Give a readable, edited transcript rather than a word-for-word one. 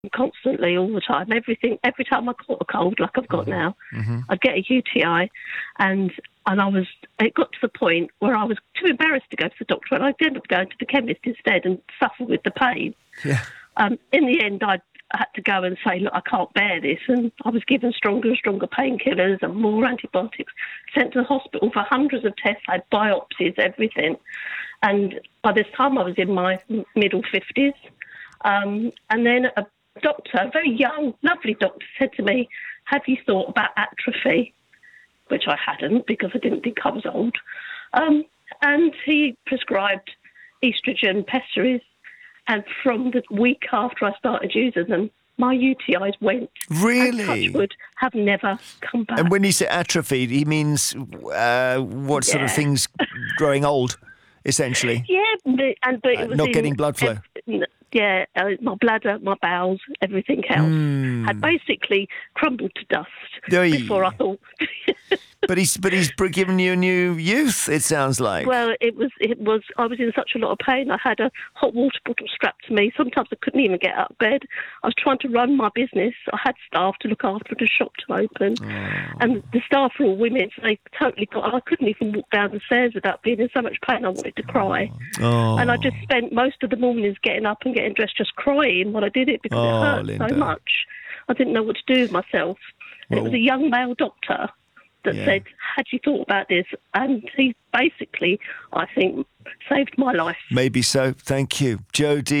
constantly, all the time. Every time I caught a cold, like I've got now, I'd get a UTI, and it got to the point where I was too embarrassed to go to the doctor, and I ended up going to the chemist instead and suffer with the pain. Yeah. In the end, I had to go and say, look, I can't bear this, and I was given stronger and stronger painkillers and more antibiotics, sent to the hospital for hundreds of tests, had biopsies, everything. And by this time, I was in my middle 50s. And then a doctor, a very young, lovely doctor, said to me, have you thought about atrophy? Which I hadn't, because I didn't think I was old. And he prescribed estrogen pessaries. And from the week after I started using them, my UTIs went. Really? And touch wood, have never come back. And when you say atrophy, he means what sort of things? Growing old, essentially? Yeah, but it was not getting blood flow. My bladder, my bowels, everything else had basically crumbled to dust before I thought. But he's given you a new youth, it sounds like. Well, it was. I was in such a lot of pain. I had a hot water bottle strapped to me. Sometimes I couldn't even get out of bed. I was trying to run my business. I had staff to look after, the shop to open, and the staff were all women. So they totally got. I couldn't even walk down the stairs without being in so much pain. I wanted to cry, and I just spent most of the mornings getting up and getting dressed, just crying while I did it because it hurt Linda. so much. I didn't know what to do with myself. And it was a young male doctor that said, had you thought about this? And he basically, I think, saved my life. Maybe so. Thank you. Jodie.